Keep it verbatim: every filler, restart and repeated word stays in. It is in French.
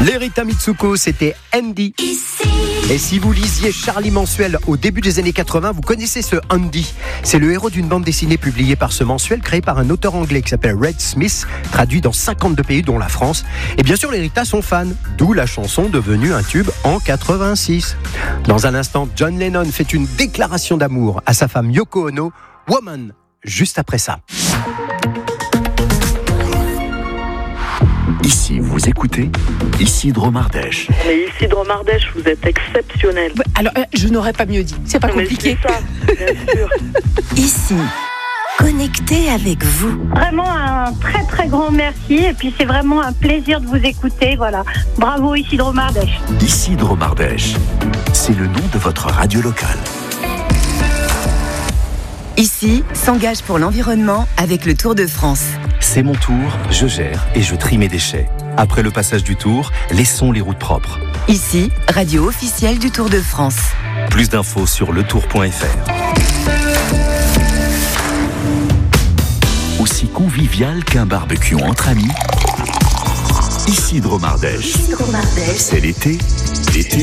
Les Rita Mitsuko, c'était Andy. Et si vous lisiez Charlie mensuel au début des années quatre-vingts, vous connaissez ce Andy. C'est le héros d'une bande dessinée publiée par ce mensuel, créé par un auteur anglais qui s'appelle Red Smith, traduit dans cinquante-deux pays, dont la France. Et bien sûr, les Rita sont fans, d'où la chanson devenue un tube en quatre-vingt-six. Dans un instant, John Lennon fait une déclaration d'amour à sa femme Yoko Ono, Woman, juste après ça. Ici, vous écoutez Isidro Mardèche. Mais Isidro Mardèche, vous êtes exceptionnel. Alors, euh, je n'aurais pas mieux dit. C'est pas Mais compliqué. c'est ça, bien sûr. Ici, connecté avec vous. Vraiment un très très grand merci et puis c'est vraiment un plaisir de vous écouter. Voilà, bravo Isidro Mardèche. Isidro Mardèche, c'est le nom de votre radio locale. Ici, s'engage pour l'environnement avec le Tour de France. C'est mon tour, je gère et je trie mes déchets. Après le passage du Tour, laissons les routes propres. Ici, radio officielle du Tour de France. Plus d'infos sur le tour point f r. Aussi convivial qu'un barbecue entre amis, Isidro Mardèche. Isidro Mardèche. C'est l'été, l'été